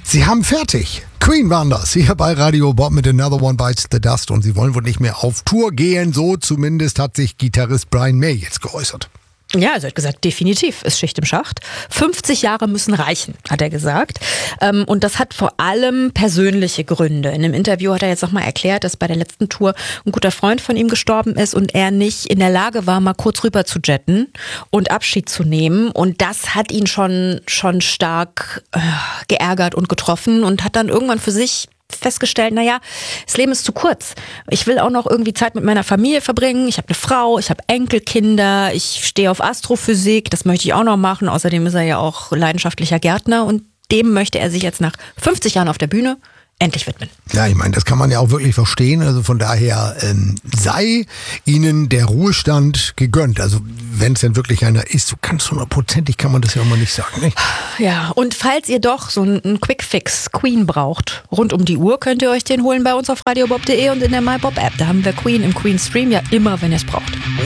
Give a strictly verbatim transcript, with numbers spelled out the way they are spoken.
Sie haben fertig. Queen waren das, hier bei Radio Bob mit Another One Bites the Dust. Und sie wollen wohl nicht mehr auf Tour gehen. So zumindest hat sich Gitarrist Brian May jetzt geäußert. Ja, also er hat gesagt, definitiv ist Schicht im Schacht. fünfzig Jahre müssen reichen, hat er gesagt. Und das hat vor allem persönliche Gründe. In einem Interview hat er jetzt nochmal erklärt, dass bei der letzten Tour ein guter Freund von ihm gestorben ist und er nicht in der Lage war, mal kurz rüber zu jetten und Abschied zu nehmen. Und das hat ihn schon, schon stark äh, geärgert und getroffen und hat dann irgendwann für sich festgestellt, naja, das Leben ist zu kurz. Ich will auch noch irgendwie Zeit mit meiner Familie verbringen. Ich habe eine Frau, ich habe Enkelkinder, ich stehe auf Astrophysik, das möchte ich auch noch machen. Außerdem ist er ja auch leidenschaftlicher Gärtner und dem möchte er sich jetzt nach fünfzig Jahren auf der Bühne endlich widmen. Ja, ich meine, das kann man ja auch wirklich verstehen. Also von daher ähm, sei Ihnen der Ruhestand gegönnt. Also wenn es denn wirklich einer ist, so ganz hundertprozentig kann man das ja immer nicht sagen. Nicht? Ja, und falls ihr doch so einen Quick-Fix Queen braucht, rund um die Uhr könnt ihr euch den holen bei uns auf radiobob punkt de und in der MyBob-App. Da haben wir Queen im Queen Stream ja immer, wenn ihr es braucht.